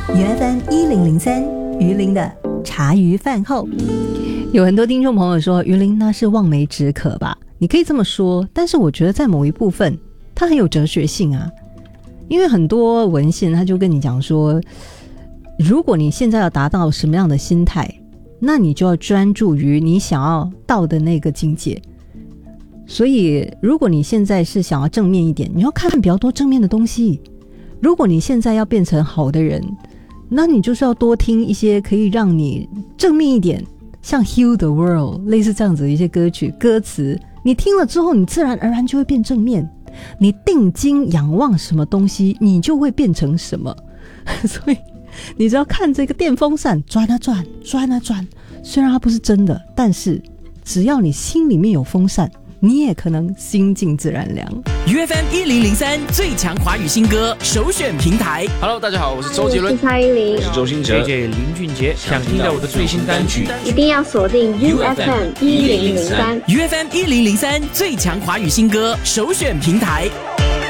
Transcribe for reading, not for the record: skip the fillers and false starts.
UFM 1003，鱼鳞的茶余饭后。 有很多听众朋友说，鱼鳞那是望梅止渴吧？你可以这么说，但是我觉得在某一部分，它很有哲学性啊。因为很多文献它就跟你讲说，如果你现在要达到什么样的心态，那你就要专注于你想要到的那个境界。所以如果你现在是想要正面一点，你要看比较多正面的东西。如果你现在要变成好的人，那你就是要多听一些可以让你正面一点，像 Heal the World 类似这样子的一些歌曲歌词，你听了之后你自然而然就会变正面。你定睛仰望什么东西，你就会变成什么。所以你只要看这个电风扇转啊转转啊转，虽然它不是真的，但是只要你心里面有风扇，你也可能心静自然凉。 UFM 1003最强华语新歌首选平台。 Hello， 大家好，我是周杰伦， 我是蔡依林， 我是周兴哲 ，JJ 林俊杰。想听到我的最新单曲， 一定要锁定 UFM 1003。 UFM 1003最强华语新歌首选平台。